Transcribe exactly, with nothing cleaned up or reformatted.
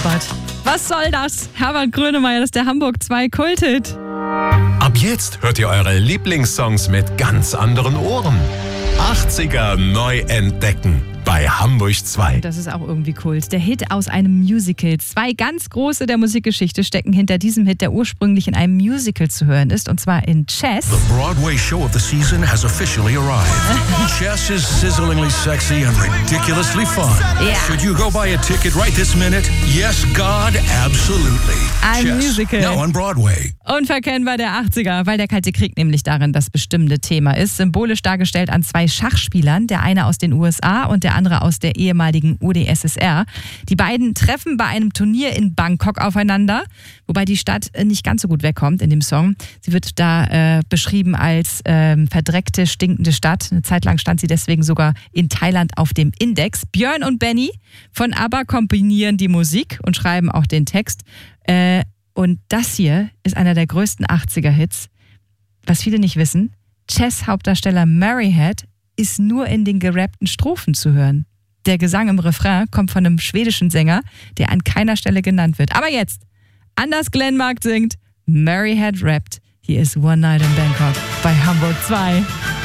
Gott. Was soll das? Herbert Grönemeyer, das ist der Hamburg zwei Kulthit. Ab jetzt hört ihr eure Lieblingssongs mit ganz anderen Ohren. achtziger neu entdecken bei Hamburg zwei. Das ist auch irgendwie Kult. Der Hit aus einem Musical. Zwei ganz große der Musikgeschichte stecken hinter diesem Hit, der ursprünglich in einem Musical zu hören ist, und zwar in Chess. The Broadway show of the season has officially arrived. Chess is sizzlingly sexy and ridiculously fun. Yeah. Should you go buy a ticket right this minute? Yes, God, absolutely. Ein Chess, Musical. now on Broadway. Unverkennbar der achtziger, weil der Kalte Krieg nämlich darin das bestimmende Thema ist. Symbolisch dargestellt an zwei Schachspielern, der eine aus den U S A und der andere aus der ehemaligen U d S S R. Die beiden treffen bei einem Turnier in Bangkok aufeinander, wobei die Stadt nicht ganz so gut wegkommt in dem Song. Sie wird da äh, beschrieben als ähm, verdreckte, stinkende Stadt. Eine Zeit lang stand sie deswegen sogar in Thailand auf dem Index. Björn und Benny von ABBA kombinieren die Musik und schreiben auch den Text. Äh, und das hier ist einer der größten achtziger-Hits. Was viele nicht wissen, Chess-Hauptdarsteller Maryhead ist nur in den gerappten Strophen zu hören. Der Gesang im Refrain kommt von einem schwedischen Sänger, der an keiner Stelle genannt wird. Aber jetzt, Anders Glenmark singt, Maryhead rappt. Hier ist One Night in Bangkok bei Hamburg zwei.